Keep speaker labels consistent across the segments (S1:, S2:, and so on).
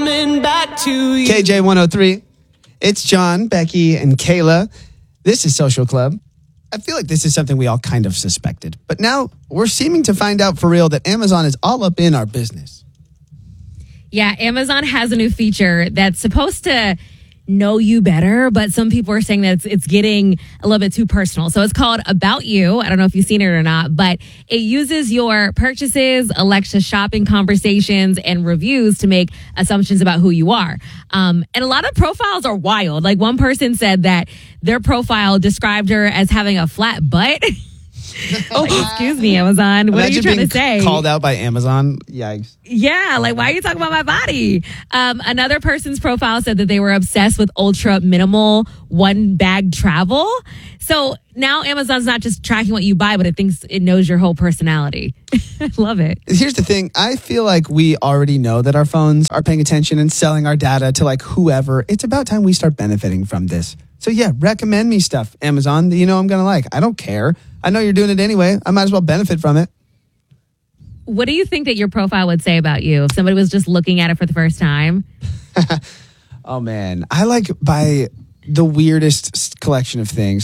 S1: coming back to you.
S2: KJ 103. It's John, Becky, and Kayla. This is Social Club. I feel like this is something we all kind of suspected. But now we're seeming to find out for real that Amazon is all up in our business.
S3: Yeah, Amazon has a new feature that's supposed to know you better, but some people are saying that it's getting a little bit too personal. So it's called About You. I don't know if you've seen it or not, but it uses your purchases, Alexa shopping conversations, and reviews to make assumptions about who you are. And a lot of profiles are wild. Like one person said that their profile described her as having a flat butt. Like, excuse me, Amazon. What are you trying to say?
S2: Called out by Amazon. Yikes.
S3: Yeah, like, why are you talking about my body? Another person's profile said that they were obsessed with ultra minimal one bag travel. So now Amazon's not just tracking what you buy, but it thinks it knows your whole personality. I love it.
S2: Here's the thing. I feel like we already know that our phones are paying attention and selling our data to like whoever. It's about time we start benefiting from this. So yeah, recommend me stuff, Amazon, that you know I'm going to like. I don't care. I know you're doing it anyway. I might as well benefit from it.
S3: What do you think that your profile would say about you if somebody was just looking at it for the first time?
S2: Oh, man. I like buy the weirdest collection of things.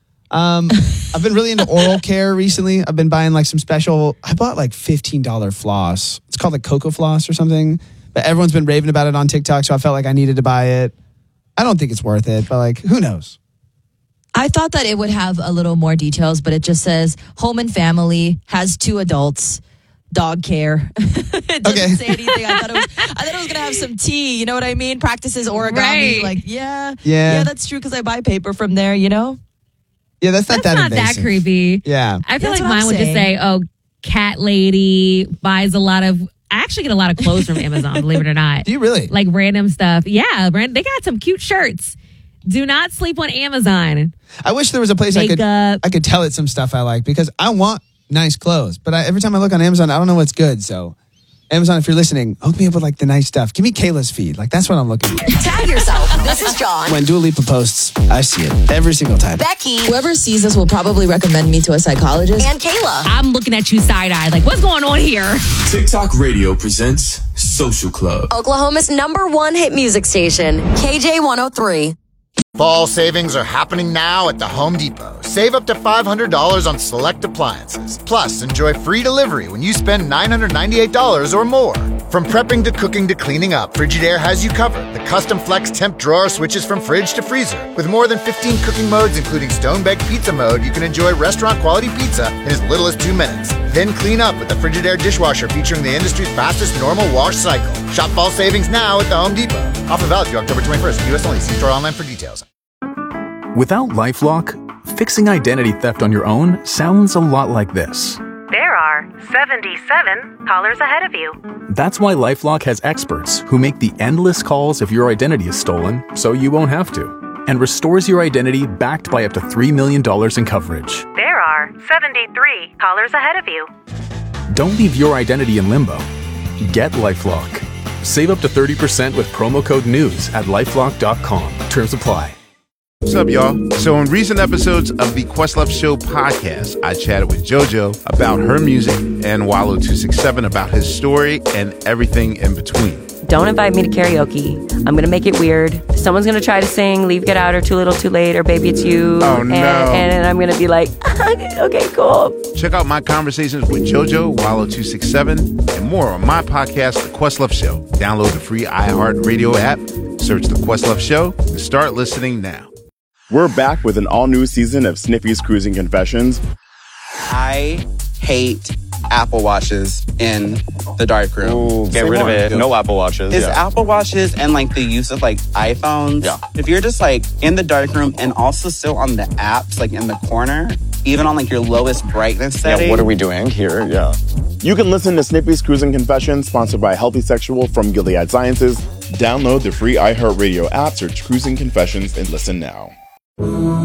S2: I've been really into oral care recently. I've been buying like some special. I bought like $15 floss. It's called like Cocoa Floss or something. But everyone's been raving about it on TikTok, so I felt like I needed to buy it. I don't think it's worth it, but like, who knows?
S4: I thought that it would have a little more details, but it just says home and family, has 2 adults, dog care. It doesn't say anything. I thought it was gonna have some tea. You know what I mean? Practices origami.
S3: Right.
S4: Like, yeah, that's true because I buy paper from there. You know?
S2: Yeah, that's not
S3: that
S2: invasive.
S3: Creepy.
S2: Yeah,
S3: I feel
S4: That's
S3: like
S4: what
S3: mine
S4: I'm
S3: would just
S4: saying.
S3: say, "Oh, cat lady buys a lot of." I actually get a lot of clothes from Amazon, believe it or not.
S2: Do you really?
S3: Like random stuff. Yeah, they got some cute shirts. Do not sleep on Amazon.
S2: I wish there was a place I could tell it some stuff I like because I want nice clothes. But every time I look on Amazon, I don't know what's good. So Amazon, if you're listening, hook me up with like the nice stuff. Give me Kayla's feed. Like that's what I'm looking for.
S5: Tag yourself. This is John.
S2: When Dua Lipa posts, I see it every single time.
S5: Becky.
S4: Whoever sees this will probably recommend me to a psychologist.
S5: And Kayla.
S3: I'm looking at you side-eyed. Like, what's going on here?
S6: TikTok Radio presents Social Club.
S5: Oklahoma's #1 hit music station, KJ 103.
S7: Fall savings are happening now at the Home Depot. Save up to $500 on select appliances. Plus, enjoy free delivery when you spend $998 or more. From prepping to cooking to cleaning up, Frigidaire has you covered. The custom flex temp drawer switches from fridge to freezer. With more than 15 cooking modes, including stone-baked pizza mode, you can enjoy restaurant-quality pizza in as little as 2 minutes. Then clean up with the Frigidaire dishwasher featuring the industry's fastest normal wash cycle. Shop fall savings now at the Home Depot. Offer valid through October 21st. U.S. only. See store online for details.
S8: Without LifeLock, fixing identity theft on your own sounds a lot like this.
S9: There are 77 callers ahead of you.
S8: That's why LifeLock has experts who make the endless calls if your identity is stolen, so you won't have to, and restores your identity backed by up to $3 million in coverage.
S9: There are 73 callers ahead of you.
S8: Don't leave your identity in limbo. Get LifeLock. Save up to 30% with promo code NEWS at LifeLock.com. Terms apply.
S10: What's up, y'all? So in recent episodes of the Questlove Show podcast, I chatted with JoJo about her music and Wallow267 about his story and everything in between.
S11: Don't invite me to karaoke. I'm going to make it weird. Someone's going to try to sing Leave, Get Out, or Too Little, Too Late, or Baby It's You.
S10: Oh, no.
S11: And I'm going to be like, okay, cool.
S10: Check out my conversations with JoJo, Wallow267, and more on my podcast, The Questlove Show. Download the free iHeartRadio app, search The Questlove Show, and start listening now.
S12: We're back with an all-new season of Snippy's Cruising Confessions.
S13: I hate Apple Watches in the darkroom.
S14: Ooh, get rid of it. No Apple Watches.
S13: It's Apple Watches and like the use of like iPhones.
S14: Yeah.
S13: If you're just like in the darkroom and also still on the apps, like in the corner, even on like your lowest brightness setting.
S14: Yeah, what are we doing here? Yeah.
S12: You can listen to Snippy's Cruising Confessions, sponsored by Healthy Sexual from Gilead Sciences. Download the free iHeartRadio app, search Cruising Confessions, and listen now.